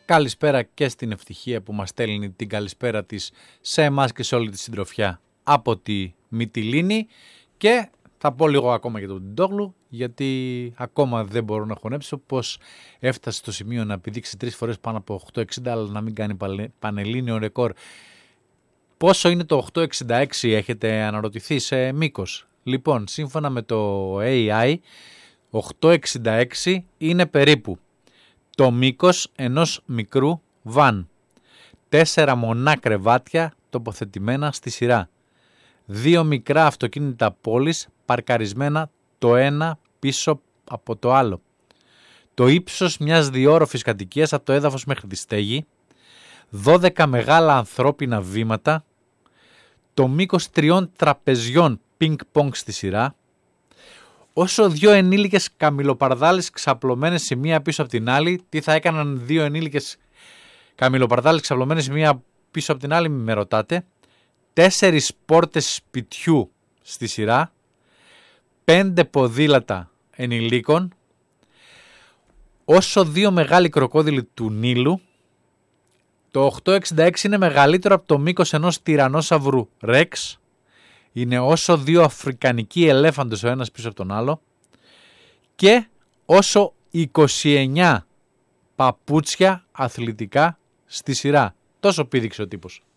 Καλησπέρα και στην Ευτυχία που μας στέλνει την καλησπέρα της σε εμάς και σε όλη τη συντροφιά από τη Μυτιλήνη. Και θα πω λίγο ακόμα για τον Τιντόγλου, γιατί ακόμα δεν μπορώ να χωνέψω πως έφτασε στο σημείο να πηδήξει 3 φορές πάνω από 8,60 αλλά να μην κάνει πανελλήνιο ρεκόρ. Πόσο είναι το 8,66, έχετε αναρωτηθεί σε μήκος? Λοιπόν, σύμφωνα με το AI, 8,66 είναι περίπου το μήκος ενός μικρού βαν. 4 μονά κρεβάτια τοποθετημένα στη σειρά. 2 μικρά αυτοκίνητα πόλης παρκαρισμένα το ένα πίσω από το άλλο. Το ύψος μιας διόροφης κατοικίας από το έδαφος μέχρι τη στέγη. 12 μεγάλα ανθρώπινα βήματα. Το μήκος 3 τραπεζιών πινκ-πονγκ στη σειρά. Όσο 2 ενήλικες καμιλοπαρδάλες ξαπλωμένες σε μία πίσω από την άλλη. Τι θα έκαναν 2 ενήλικες καμιλοπαρδάλες ξαπλωμένες σε μία πίσω από την άλλη, με ρωτάτε. 4 πόρτες σπιτιού στη σειρά. 5 ποδήλατα ενηλίκων. Όσο 2 μεγάλοι κροκόδιλοι του Νείλου. Το 8,66 είναι μεγαλύτερο από το μήκος ενός τυραννόσαυρου Ρεξ. Είναι όσο 2 αφρικανικοί ελέφαντες ο ένας πίσω από τον άλλο. Και όσο 29 παπούτσια αθλητικά στη σειρά. Τόσο πήδηξε ο τύπος.